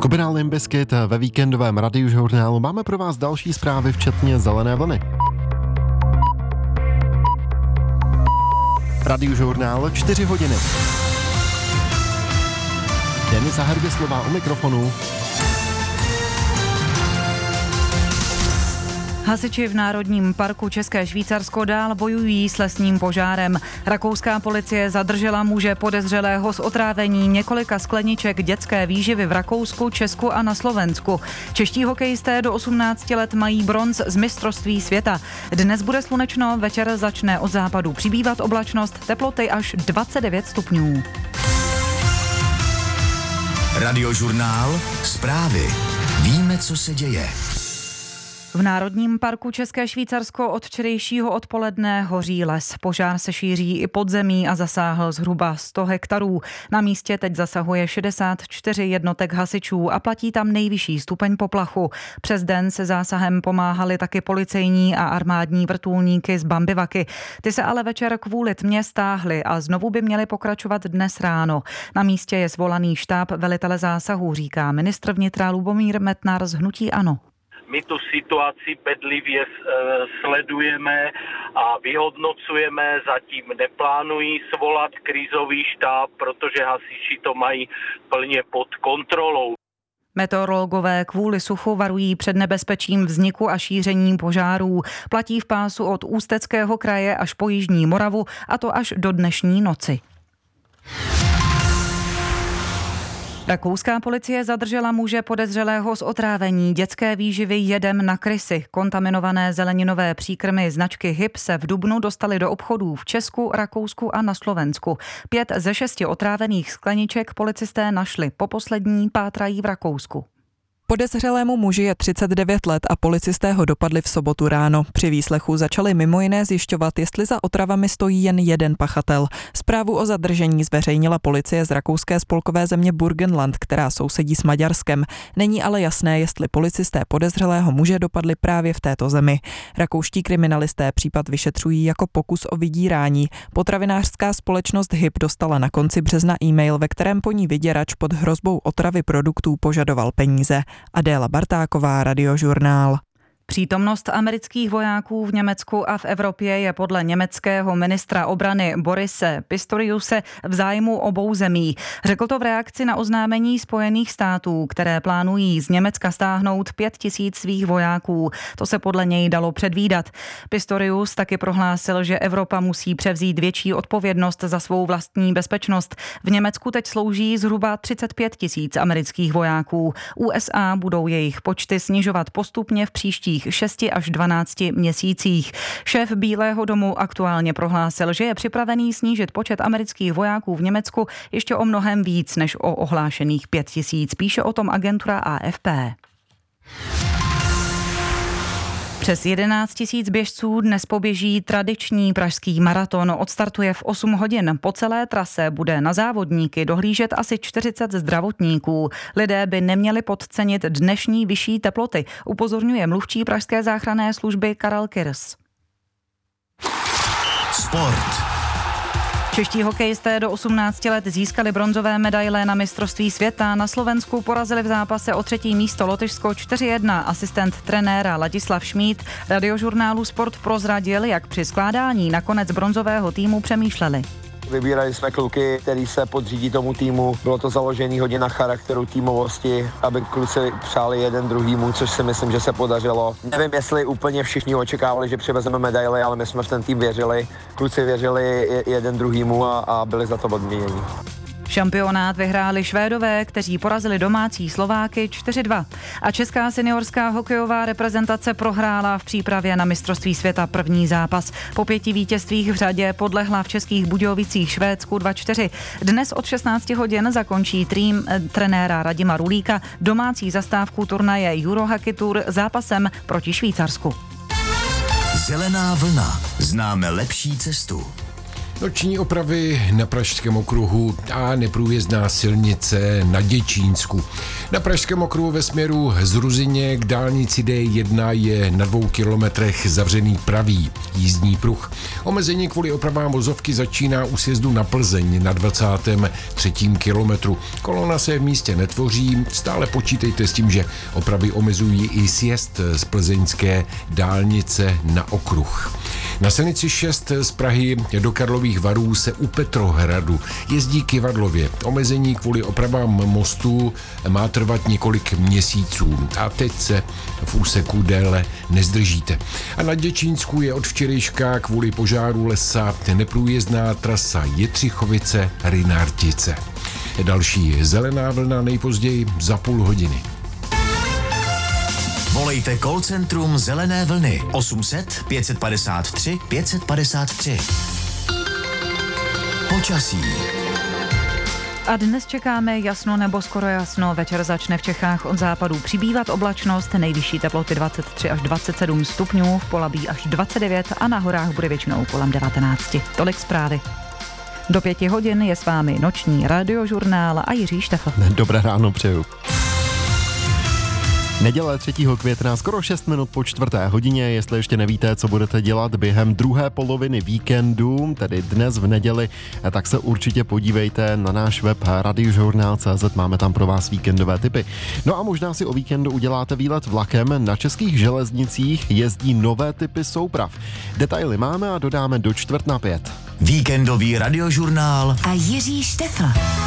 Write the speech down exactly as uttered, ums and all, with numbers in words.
Skupina Limp Bizkit ve víkendovém radiožurnálu máme pro vás další zprávy, včetně Zelené vlny. Radiožurnál čtyři hodiny. Denisa Hergeslová u mikrofonu. Hasiči v Národním parku České Švýcarsko dál bojují s lesním požárem. Rakouská policie zadržela muže podezřelého z otrávení několika skleniček dětské výživy v Rakousku, Česku a na Slovensku. Čeští hokejisté do osmnácti let mají bronz z mistrovství světa. Dnes bude slunečno, večer začne od západu přibývat oblačnost, teploty až dvacet devět stupňů. Radiožurnál, zprávy. Víme, co se děje. V Národním parku České Švýcarsko od včerejšího odpoledne hoří les. Požár se šíří i pod zemí a zasáhl zhruba sto hektarů. Na místě teď zasahuje šedesát čtyři jednotek hasičů a platí tam nejvyšší stupeň poplachu. Přes den se zásahem pomáhali taky policejní a armádní vrtulníky z Bambivaky. Ty se ale večer kvůli tmě stáhly a znovu by měly pokračovat dnes ráno. Na místě je svolaný štáb velitele zásahu, říká ministr vnitra Lubomír Metnar z hnutí ANO. My tu situaci bedlivě sledujeme a vyhodnocujeme, zatím neplánují svolat krizový štáb, protože hasiči to mají plně pod kontrolou. Meteorologové kvůli suchu varují před nebezpečím vzniku a šířením požárů. Platí v pásu od Ústeckého kraje až po Jižní Moravu, a to až do dnešní noci. Rakouská policie zadržela muže podezřelého z otrávení dětské výživy jedem na krysy. Kontaminované zeleninové příkrmy značky Hyp se v dubnu dostaly do obchodů v Česku, Rakousku a na Slovensku. Pět ze šesti otrávených skleniček policisté našli. Po poslední pátrají v Rakousku. Podezřelému muži je třicet devět let a policisté ho dopadli v sobotu ráno. Při výslechu začali mimo jiné zjišťovat, jestli za otravami stojí jen jeden pachatel. Zprávu o zadržení zveřejnila policie z rakouské spolkové země Burgenland, která sousedí s Maďarskem. Není ale jasné, jestli policisté podezřelého muže dopadli právě v této zemi. Rakouští kriminalisté případ vyšetřují jako pokus o vydírání. Potravinářská společnost Hyp dostala na konci března e-mail, ve kterém po ní vyděrač pod hrozbou otravy produktů požadoval peníze. Adéla Bartáková, Radiožurnál. Přítomnost amerických vojáků v Německu a v Evropě je podle německého ministra obrany Borise Pistoriuse v zájmu obou zemí. Řekl to v reakci na oznámení Spojených států, které plánují z Německa stáhnout pět tisíc svých vojáků. To se podle něj dalo předvídat. Pistorius taky prohlásil, že Evropa musí převzít větší odpovědnost za svou vlastní bezpečnost. V Německu teď slouží zhruba třicet pět tisíc amerických vojáků. U S A budou jejich počty snižovat postupně v příštích šesti až dvanácti měsících. Šéf Bílého domu aktuálně prohlásil, že je připravený snížit počet amerických vojáků v Německu ještě o mnohem víc než o ohlášených pět tisíc. Píše o tom agentura A F P. Přes jedenáct tisíc běžců dnes poběží tradiční pražský maraton. Odstartuje v osm hodin. Po celé trase bude na závodníky dohlížet asi čtyřicet zdravotníků. Lidé by neměli podcenit dnešní vyšší teploty, upozorňuje mluvčí pražské záchranné služby Karel Kirs. Sport. Čeští hokejisté do osmnácti let získali bronzové medaile na mistrovství světa. Na Slovensku porazili v zápase o třetí místo Lotyšsko čtyři jedna. Asistent trenéra Ladislav Šmíd Radiožurnálu Sport prozradil, jak při skládání nakonec bronzového týmu přemýšleli. Vybírali jsme kluky, který se podřídí tomu týmu. Bylo to založené hodně na charakteru, týmovosti, aby kluci přáli jeden druhýmu, což si myslím, že se podařilo. Nevím, jestli úplně všichni očekávali, že přivezeme medaily, ale my jsme v ten tým věřili. Kluci věřili jeden druhýmu a, a byli za to odměněni. Šampionát vyhráli Švédové, kteří porazili domácí Slováky čtyři dva. A česká seniorská hokejová reprezentace prohrála v přípravě na mistrovství světa první zápas. Po pěti vítězstvích v řadě podlehla v Českých Budějovicích Švédsku dva čtyři. Dnes od šestnácti hodin zakončí tým trenéra Radima Rulíka domácí zastávku turnaje Eurohockey Tour zápasem proti Švýcarsku. Zelená vlna. Známe lepší cestu. Noční opravy na Pražském okruhu a neprůjezdná silnice na Děčínsku. Na Pražském okruhu ve směru z Ruzyně k dálnici D jedna je na dvou kilometrech zavřený pravý jízdní pruh. Omezení kvůli opravám vozovky začíná u sjezdu na Plzeň na dvacátém třetím kilometru. Kolona se v místě netvoří, stále počítejte s tím, že opravy omezují i sjezd z plzeňské dálnice na okruh. Na silnici šest z Prahy do Karlových Varů se u Petrohradu jezdí kyvadlově. Omezení kvůli opravám mostu má trvat několik měsíců a teď se v úseku déle nezdržíte. A na Děčínsku je od včerejška kvůli požáru lesa neprůjezdná trasa Jetřichovice Rynártice. Další zelená vlna nejpozději za půl hodiny. Volejte call centrum Zelené vlny osm set pět padesát tři pět padesát tři. Počasí. A dnes čekáme jasno nebo skoro jasno. Večer začne v Čechách od západu přibývat oblačnost, nejvyšší teploty dvacet tři až dvacet sedm stupňů, v Polabí až dvacet devět a na horách bude většinou kolem devatenáct. Tolik zprávy. Do pěti hodin je s vámi noční radiožurnál a Jiří Štefl. Dobré ráno přeju. Neděle třetího května, skoro šest minut po čtvrté hodině, jestli ještě nevíte, co budete dělat během druhé poloviny víkendu, tedy dnes v neděli, tak se určitě podívejte na náš web radiožurnál tečka cé zet, máme tam pro vás víkendové tipy. No a možná si o víkendu uděláte výlet vlakem, na českých železnicích jezdí nové typy souprav. Detaily máme a dodáme do čtvrt na pět. Víkendový radiožurnál a Jiří Štefl.